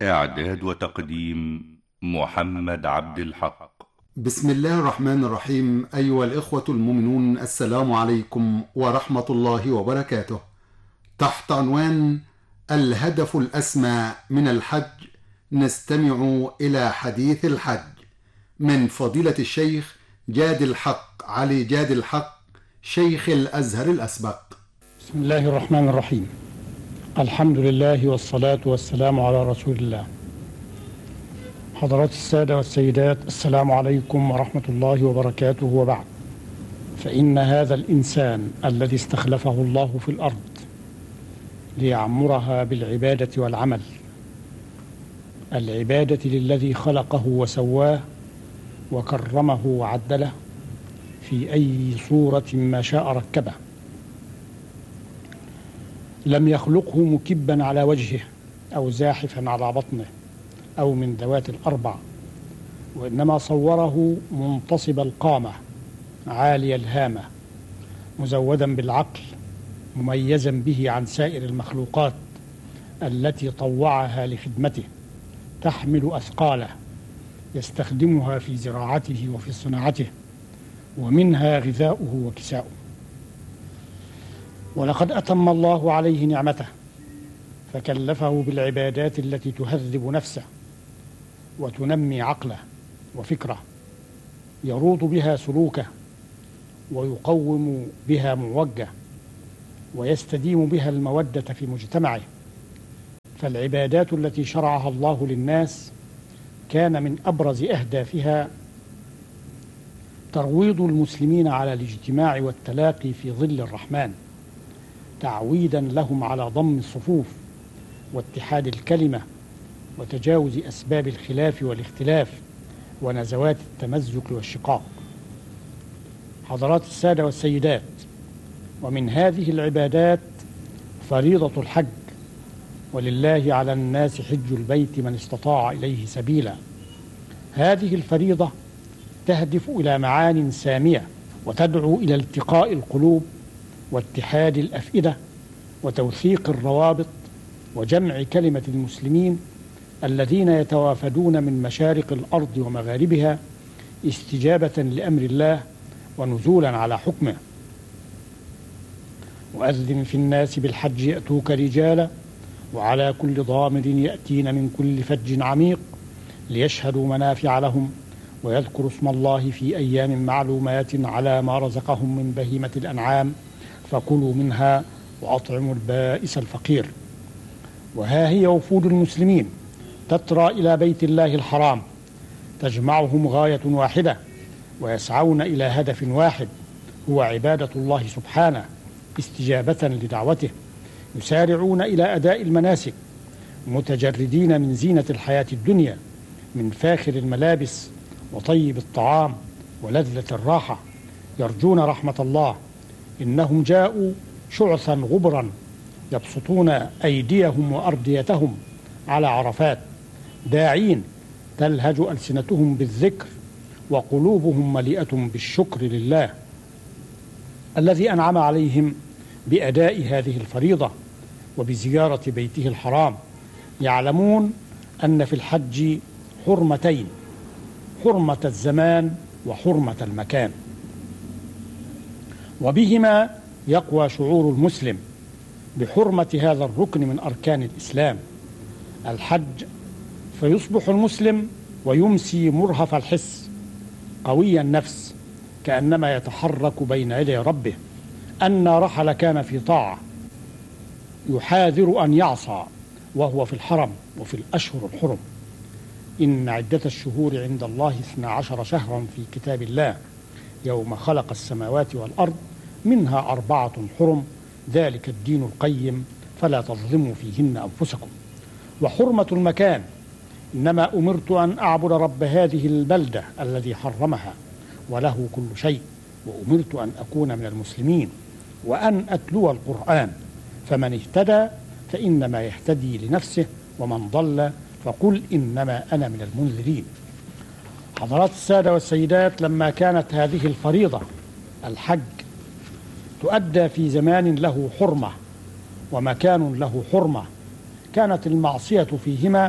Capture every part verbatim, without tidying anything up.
إعداد وتقديم محمد عبد الحق. بسم الله الرحمن الرحيم. أيها الإخوة المؤمنون، السلام عليكم ورحمة الله وبركاته. تحت عنوان الهدف الأسمى من الحج نستمع إلى حديث الحج من فضيلة الشيخ جاد الحق علي جاد الحق، شيخ الأزهر الأسبق. بسم الله الرحمن الرحيم. الحمد لله والصلاة والسلام على رسول الله. حضرات السادة والسيدات، السلام عليكم ورحمة الله وبركاته. وبعد، فإن هذا الإنسان الذي استخلفه الله في الأرض ليعمرها بالعبادة والعمل، العبادة للذي خلقه وسواه وكرمه وعدله في أي صورة ما شاء ركبه، لم يخلقه مكبا على وجهه أو زاحفا على بطنه أو من ذوات الأربع، وإنما صوره منتصب القامة عالي الهامة مزودا بالعقل مميزا به عن سائر المخلوقات التي طوعها لخدمته، تحمل أثقاله يستخدمها في زراعته وفي صناعته، ومنها غذاؤه وكساؤه. ولقد أتم الله عليه نعمته فكلفه بالعبادات التي تهذب نفسه وتنمي عقله وفكره، يروض بها سلوكه ويقوم بها موجه ويستديم بها المودة في مجتمعه. فالعبادات التي شرعها الله للناس كان من أبرز أهدافها ترويض المسلمين على الاجتماع والتلاقي في ظل الرحمن، تعويدا لهم على ضم الصفوف واتحاد الكلمة وتجاوز أسباب الخلاف والاختلاف ونزوات التمزق والشقاق. حضرات السادة والسيدات، ومن هذه العبادات فريضة الحج، ولله على الناس حج البيت من استطاع إليه سبيلا. هذه الفريضة تهدف إلى معان سامية وتدعو إلى التقاء القلوب واتحاد الأفئدة وتوثيق الروابط وجمع كلمة المسلمين الذين يتوافدون من مشارق الأرض ومغاربها استجابة لأمر الله ونزولا على حكمه. وأذن في الناس بالحج يأتوك رجالا وعلى كل ضامر يأتين من كل فج عميق ليشهدوا منافع لهم ويذكروا اسم الله في أيام معلومات على ما رزقهم من بهيمة الأنعام فكلوا منها وأطعموا البائس الفقير. وها هي وفود المسلمين تترى إلى بيت الله الحرام، تجمعهم غاية واحدة ويسعون إلى هدف واحد هو عبادة الله سبحانه استجابة لدعوته، يسارعون إلى أداء المناسك متجردين من زينة الحياة الدنيا، من فاخر الملابس وطيب الطعام ولذة الراحة، يرجون رحمة الله. إنهم جاءوا شعثا غبرا يبسطون أيديهم وأرديتهم على عرفات، داعين تلهج ألسنتهم بالذكر وقلوبهم مليئة بالشكر لله الذي أنعم عليهم بأداء هذه الفريضة وبزيارة بيته الحرام. يعلمون أن في الحج حرمتين، حرمة الزمان وحرمة المكان، وبهما يقوى شعور المسلم بحرمة هذا الركن من أركان الإسلام الحج، فيصبح المسلم ويمسي مرهف الحس قوي النفس كأنما يتحرك بين يدي ربه، أن رحل كان في طاعة يحاذر أن يعصى وهو في الحرم وفي الأشهر الحرم. إن عدة الشهور عند الله اثنا عشر شهرا في كتاب الله يوم خلق السماوات والأرض منها أربعة حرم ذلك الدين القيم فلا تظلموا فيهن أنفسكم. وحرمة المكان، إنما أمرت أن أعبد رب هذه البلدة الذي حرمها وله كل شيء، وأمرت أن أكون من المسلمين وأن أتلو القرآن، فمن اهتدى فإنما يهتدي لنفسه ومن ضل فقل إنما أنا من المنذرين. حضرات السادة والسيدات، لما كانت هذه الفريضة الحج تؤدى في زمان له حرمة ومكان له حرمة، كانت المعصية فيهما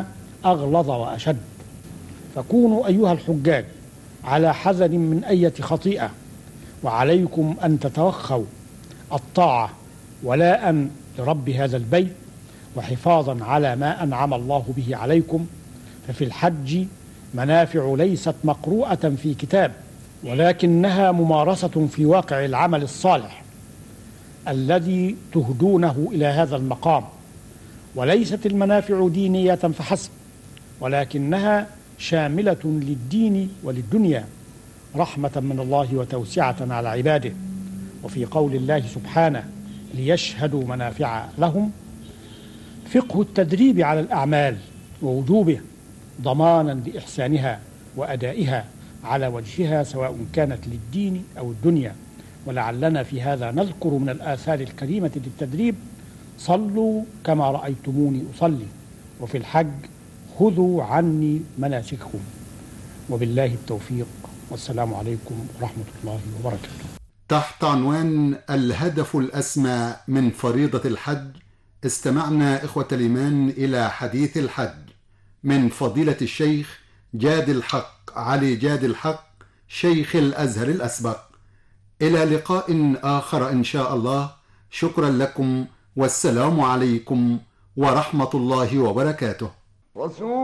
أغلظ وأشد. فكونوا أيها الحجاج على حذر من أية خطيئة، وعليكم أن تتوخوا الطاعة ولاء لرب هذا البيت وحفاظا على ما أنعم الله به عليكم. ففي الحج منافع ليست مقروءة في كتاب، ولكنها ممارسة في واقع العمل الصالح الذي تهدونه إلى هذا المقام. وليست المنافع دينية فحسب، ولكنها شاملة للدين وللدنيا، رحمة من الله وتوسعة على عباده. وفي قول الله سبحانه: ليشهدوا منافع لهم، فقه التدريب على الأعمال ووجوبه ضمانا لإحسانها وأدائها على وجهها، سواء كانت للدين أو الدنيا. ولعلنا في هذا نذكر من الآثار الكريمة للتدريب: صلوا كما رأيتموني أصلي، وفي الحج خذوا عني مناسككم. وبالله التوفيق، والسلام عليكم ورحمة الله وبركاته. تحت عنوان الهدف الأسمى من فريضة الحج، استمعنا إخوة الإيمان إلى حديث الحج من فضيلة الشيخ جاد الحق علي جاد الحق، شيخ الأزهر الأسبق. إلى لقاء آخر إن شاء الله. شكرا لكم، والسلام عليكم ورحمة الله وبركاته.